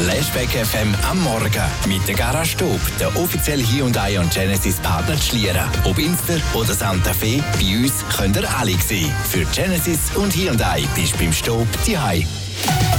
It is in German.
Flashback FM am Morgen mit der Garage Stub, der offizielle Hyundai und Genesis Partner zu Schlieren. Ob Inster oder Santa Fe, bei uns könnt ihr alle sehen. Für Genesis und Hyundai bist du beim Stub die Hai.